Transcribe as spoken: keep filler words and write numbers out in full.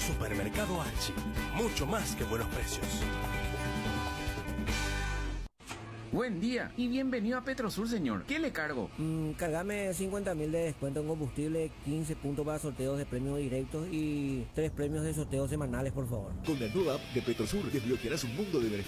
Supermercado Archie. Mucho más que buenos precios. Buen día y bienvenido a Petrosur, señor. ¿Qué le cargo? Mm, cargame cincuenta mil de descuento en combustible, quince puntos para sorteos de premios directos y tres premios de sorteos semanales, por favor. Con la nueva app de Petrosur desbloquearás un mundo de beneficios.